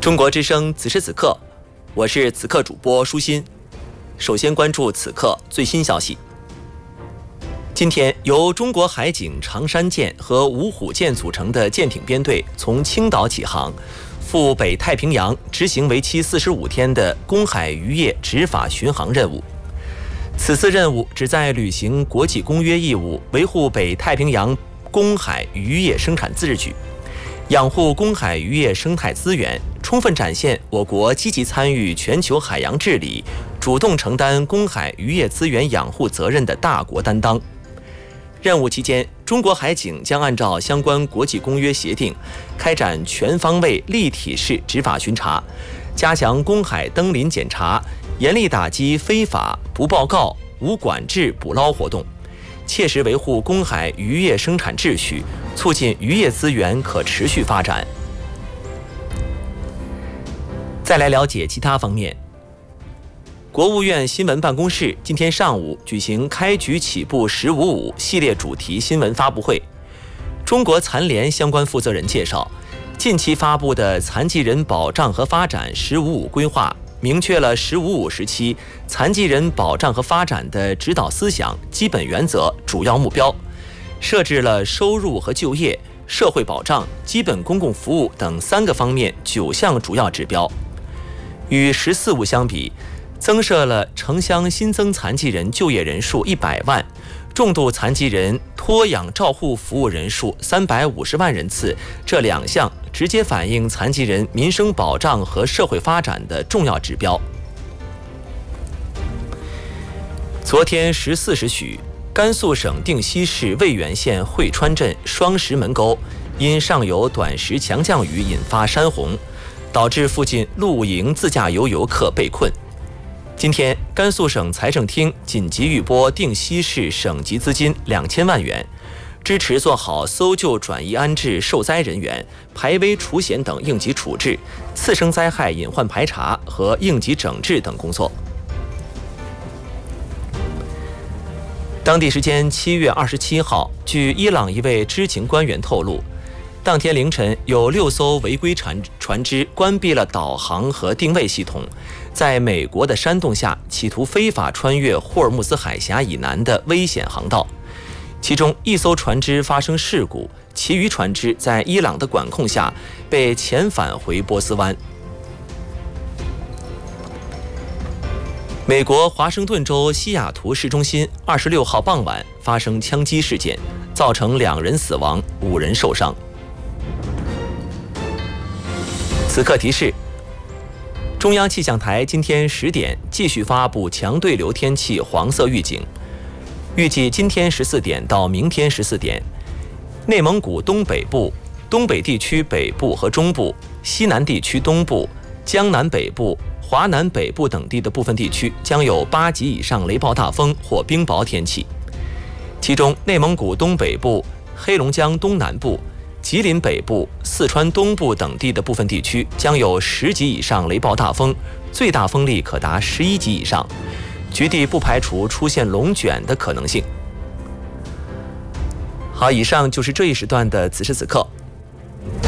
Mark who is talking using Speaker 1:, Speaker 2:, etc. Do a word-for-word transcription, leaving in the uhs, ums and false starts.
Speaker 1: 中国之声此时此刻，我是此刻主播舒心。首先关注此刻最新消息。今天，由中国海警长山舰和五虎舰组成的舰艇编队从青岛起航，赴北太平洋执行为期四十五天的公海渔业执法巡航任务。此次任务旨在履行国际公约义务，维护北太平洋公海渔业生产秩序，养护公海渔业生态资源，充分展现我国积极参与全球海洋治理、主动承担公海渔业资源养护责任的大国担当。任务期间，中国海警将按照相关国际公约协定，开展全方位立体式执法巡查，加强公海登临检查，严厉打击非法、不报告、无管制捕捞活动，切实维护公海渔业生产秩序，促进渔业资源可持续发展。再来了解其他方面。国务院新闻办公室今天上午举行开局起步十五五系列主题新闻发布会。中国残联相关负责人介绍，近期发布的残疾人保障和发展十五五规划，明确了十五五时期残疾人保障和发展的指导思想、基本原则、主要目标，设置了收入和就业、社会保障、基本公共服务等三个方面九项主要指标。与十四五相比，增设了城乡新增残疾人就业人数一百万，重度残疾人托养照护服务人数三百五十万人次，这两项直接反映残疾人民生保障和社会发展的重要指标。昨天十四时许，甘肃省定西市渭源县会川镇双石门沟因上游短时强降雨引发山洪，导致附近露营自驾游游客被困。今天，甘肃省财政厅紧急预拨定西市省级资金两千万元，支持做好搜救、转移安置受灾人员、排危除险等应急处置、次生灾害隐患排查和应急整治等工作。当地时间七月二十七号，据伊朗一位知情官员透露，当天凌晨，有六艘违规船船只关闭了导航和定位系统，在美国的煽动下，企图非法穿越霍尔木兹海峡以南的危险航道。其中一艘船只发生事故，其余船只在伊朗的管控下被遣返回波斯湾。美国华盛顿州西雅图市中心二十六号傍晚发生枪击事件，造成两人死亡，五人受伤。此刻提示：中央气象台今天十点继续发布强对流天气黄色预警，预计今天十四点到明天十四点，内蒙古东北部、东北地区北部和中部、西南地区东部、江南北部、华南北部等地的部分地区将有八级以上雷暴大风或冰雹天气，其中内蒙古东北部、黑龙江东南部、吉林北部、四川东部等地的部分地区将有十级以上雷暴大风，最大风力可达十一级以上，局地不排除出现龙卷的可能性。好，以上就是这一时段的此时此刻，